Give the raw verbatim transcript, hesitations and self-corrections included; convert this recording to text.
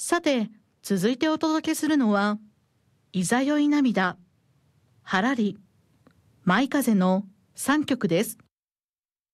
さて、続いてお届けするのは、いざよい涙、はらり、舞風のさんきょくです。